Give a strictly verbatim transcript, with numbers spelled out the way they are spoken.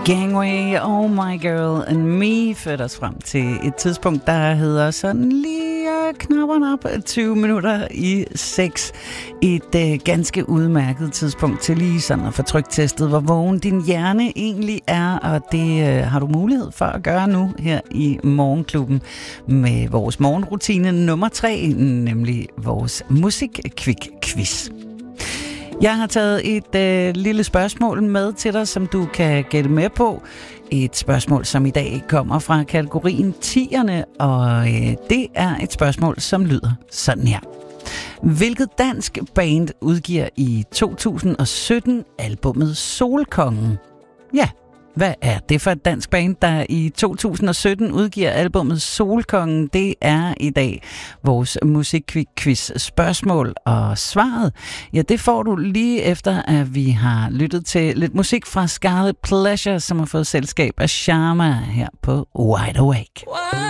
Gangway, Oh My Girl and Me førte os frem til et tidspunkt, der hedder sådan lige knapperne op tyve minutter i seks. Et øh, ganske udmærket tidspunkt til lige sådan at få tryktestet, hvor vågen din hjerne egentlig er, og det øh, har du mulighed for at gøre nu her i Morgenklubben med vores morgenrutine nummer tre, nemlig vores musik-kvik-quiz. Jeg har taget et øh, lille spørgsmål med til dig, som du kan gætte med på. Et spørgsmål, som i dag kommer fra kategorien tierne, og øh, det er et spørgsmål, som lyder sådan her. Hvilket dansk band udgiver i to tusind og sytten albummet Solkongen? Ja, hvad er det for et dansk band, der i to tusind og sytten udgiver albummet Solkongen? Det er i dag vores musikquiz spørgsmål, og svaret, ja, det får du lige efter, at vi har lyttet til lidt musik fra Scarlet Pleasure, som har fået selskab af Sharma her på Wide Awake.